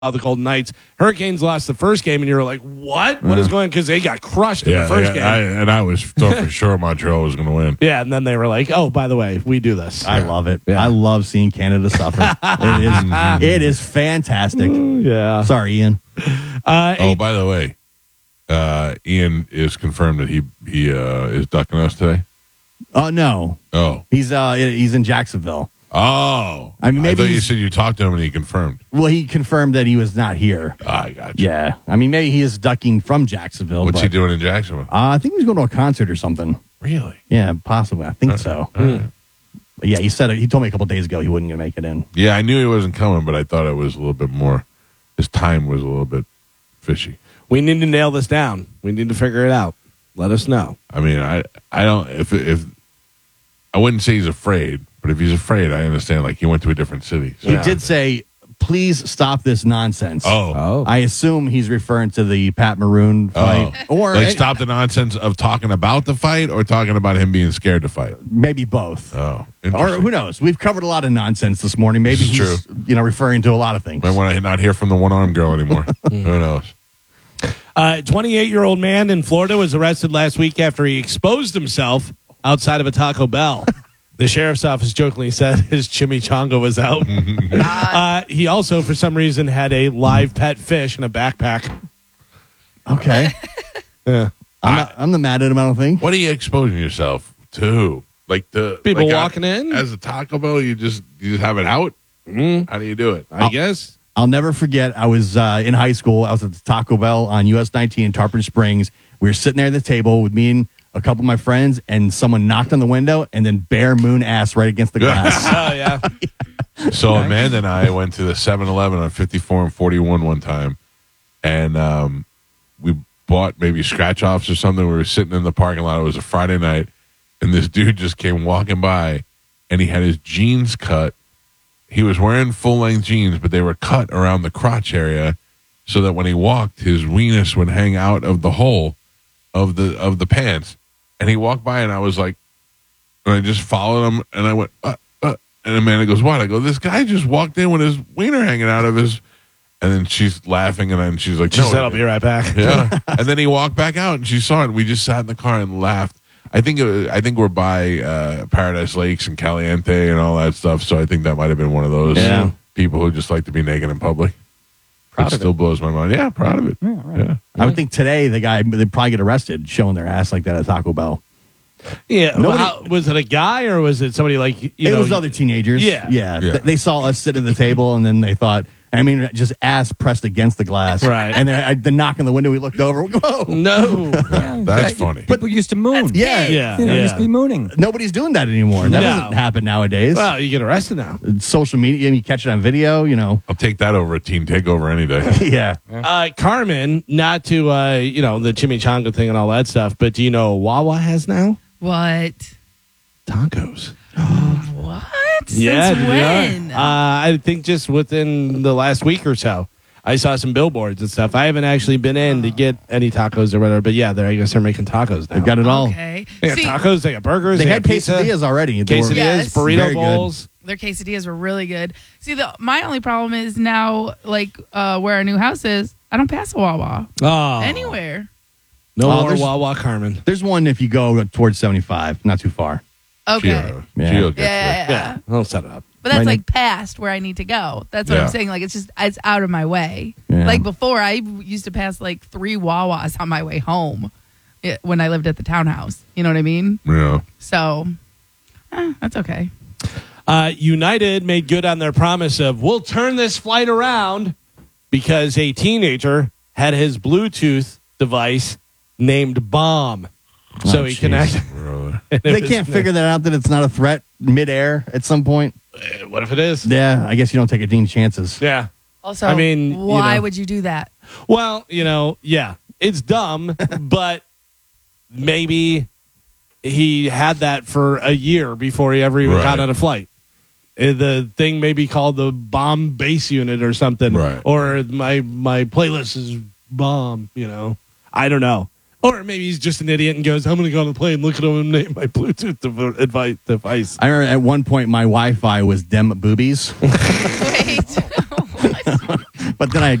the Golden Knights. Hurricanes lost the first game, and you were like, what? What is going on? Because they got crushed in the first game. I was thought for sure Montreal was going to win. Yeah, and then they were like, oh, by the way, we do this. I love it. Yeah. I love seeing Canada suffer. It is fantastic. Yeah. Sorry, Ian. Oh, by the way, Ian is confirmed that he is ducking us today. Oh, no. Oh. He's in Jacksonville. Oh. I mean, maybe thought you said you talked to him and he confirmed. Well, he confirmed that he was not here. I got you. Yeah. I mean, maybe he is ducking from Jacksonville. What's he doing in Jacksonville? I think he's going to a concert or something. Really? Yeah, possibly. I think so. Right. But yeah, he told me a couple days ago he wasn't going to make it in. Yeah, I knew he wasn't coming, but I thought it was a little bit more. His time was a little bit fishy. We need to nail this down. We need to figure it out. Let us know. I mean, I don't if I wouldn't say he's afraid, but if he's afraid, I understand. Like he went to a different city. So. He did say, "Please stop this nonsense." Oh. I assume he's referring to the Pat Maroon fight, or like stop the nonsense of talking about the fight, or talking about him being scared to fight. maybe both. Oh, Or interesting. who knows? We've covered a lot of nonsense this morning. Maybe This is he's referring to a lot of things. Might want to not hear from the one-armed girl anymore. Who knows? 28-year-old man in Florida was arrested last week after he exposed himself outside of a Taco Bell. The sheriff's office jokingly said his chimichanga was out. He also, for some reason, had a live pet fish in a backpack. Okay. Yeah. I'm not mad at him, I don't think. What are you exposing yourself to? Like the People like walking in? as a Taco Bell, you just have it out. How do you do it? I guess. I'll never forget, I was in high school. I was at the Taco Bell on US 19 in Tarpon Springs. We were sitting there at the table with me and a couple of my friends, and someone knocked on the window and then bare moon ass right against the glass. Oh, yeah. So Amanda and I went to the 7-Eleven on 54 and 41 one time, and we bought maybe scratch offs or something. We were sitting in the parking lot. It was a Friday night, and this dude just came walking by, and he had his jeans cut. He was wearing full-length jeans, but they were cut around the crotch area so that when he walked, his weenus would hang out of the hole of the pants. And he walked by, and I was like, and I just followed him, and I went, and Amanda goes, what? I go, this guy just walked in with his wiener hanging out of his, and then she's laughing, and then she's like, She said, I'll be right back. yeah. And then he walked back out, and she saw it, and we just sat in the car and laughed. I think we're by Paradise Lakes and Caliente and all that stuff, so I think that might have been one of those people who just like to be naked in public. It still blows my mind. Yeah, proud of it. Yeah. I would think today they'd probably get arrested showing their ass like that at Taco Bell. Yeah. Was it a guy or was it somebody like, It was other teenagers. Yeah. Yeah. They saw us sit at the table and then they thought, just ass pressed against the glass. Right. And then the knock on the window, we looked over. Whoa. No. That's funny. People used to moon. Yeah. Yeah. Used to be mooning. Nobody's doing that anymore. That doesn't happen nowadays. Well, you get arrested now. Social media, and you catch it on video, I'll take that over a teen takeover any day. Yeah. Carmen, not to, the chimichanga thing and all that stuff, but do you know what Wawa has now? What? Tacos. What? Yeah. Since when? I think just within the last week or so. I saw some billboards and stuff. I haven't actually been in to get any tacos or whatever, but yeah, I guess they're making tacos now. They've got it all. Okay. They got tacos, they got burgers, They had got pizza, quesadillas already. They were- quesadillas, Yes. burrito Very good. bowls. Their quesadillas were really good. See, my only problem is now, where our new house is, I don't pass a Wawa Oh, anywhere. no Oh, more there's- Wawa, Carmen. There's one if you go towards 75, not too far. Okay. She'll get Yeah. Yeah, I'll set it up. But that's Right like past where I need to go. That's what Yeah. I'm saying. Like it's out of my way. Yeah. Like before, I used to pass like 3 Wawas on my way home when I lived at the townhouse. You know what I mean? Yeah. So that's okay. United made good on their promise of, we'll turn this flight around because a teenager had his Bluetooth device named Bomb. So he jeez. connected. Really? They can't figure that out, that it's not a threat midair at some point. What if it is? Yeah, I guess you don't take any chances. Yeah. Also, I mean, why would you do that? Well, yeah, it's dumb, but maybe he had that for a year before he ever even Right. got on a flight. The thing may be called the Bomb Base Unit or something. Right. Or my playlist is Bomb, I don't know. Or maybe he's just an idiot and goes, I'm going to go on the plane, look at him and name my Bluetooth device. I remember at one point my Wi-Fi was dem boobies. Wait. But then I